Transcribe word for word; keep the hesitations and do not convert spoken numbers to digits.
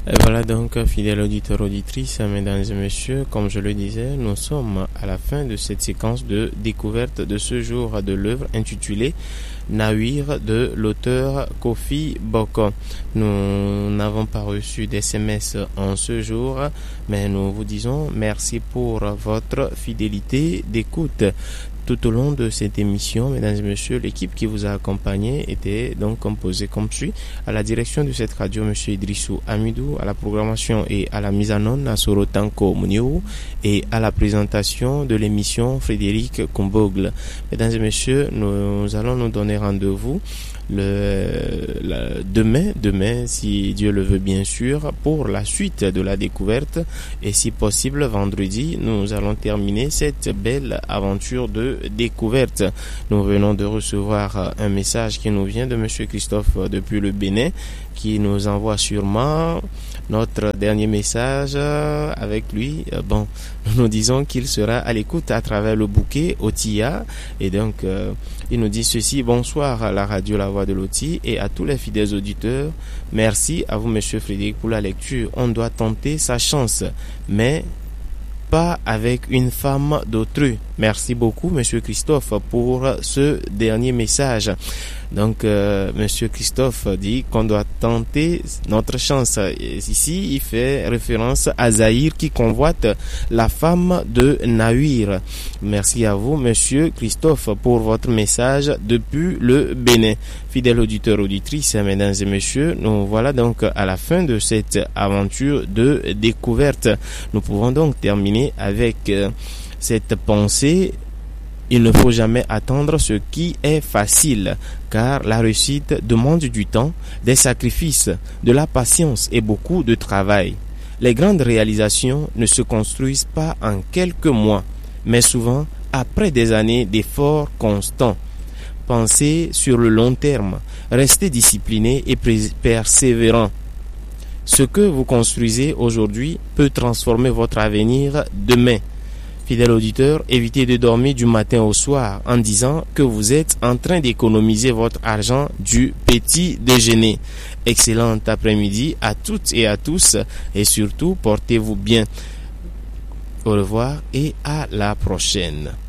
Et voilà donc, fidèles auditeurs, auditrices, mesdames et messieurs, comme je le disais, nous sommes à la fin de cette séquence de découverte de ce jour de l'œuvre intitulée Nawir de l'auteur Kofi Boko. Nous n'avons pas reçu d'S M S en ce jour, mais nous vous disons merci pour votre fidélité d'écoute. Tout au long de cette émission, mesdames et messieurs, l'équipe qui vous a accompagné était donc composée comme suit. À la direction de cette radio, monsieur Idrissou Amidou, à la programmation et à la mise en onde, Nasoro Tanko Mouniou, et à la présentation de l'émission, Frédéric Combogle. Mesdames et messieurs, nous allons nous donner rendez-vous le, le demain, demain, si Dieu le veut bien sûr, pour la suite de la découverte, et si possible vendredi, nous allons terminer cette belle aventure de découverte. Nous venons de recevoir un message qui nous vient de monsieur Christophe depuis le Bénin, qui nous envoie sûrement notre dernier message avec lui. Bon, nous nous disons qu'il sera à l'écoute à travers le bouquet Otia, et donc euh, il nous dit ceci: bonsoir à la radio La Voix de Loti et à tous les fidèles auditeurs. Merci à vous monsieur Frédéric pour la lecture. On doit tenter sa chance, mais pas avec une femme d'autrui. Merci beaucoup monsieur Christophe pour ce dernier message. Donc euh, monsieur Christophe dit qu'on doit tenter notre chance. Ici il fait référence à Zahir qui convoite la femme de Nawir. Merci à vous monsieur Christophe pour votre message depuis le Bénin. Fidèles auditeurs, auditrices, mesdames et messieurs, nous voilà donc à la fin de cette aventure de découverte. Nous pouvons donc terminer avec euh, cette pensée: il ne faut jamais attendre ce qui est facile, car la réussite demande du temps, des sacrifices, de la patience et beaucoup de travail. Les grandes réalisations ne se construisent pas en quelques mois, mais souvent après des années d'efforts constants. Pensez sur le long terme, restez discipliné et persévérant. Ce que vous construisez aujourd'hui peut transformer votre avenir demain. Fidèle auditeur, évitez de dormir du matin au soir en disant que vous êtes en train d'économiser votre argent du petit déjeuner. Excellent après-midi à toutes et à tous, et surtout portez-vous bien. Au revoir et à la prochaine.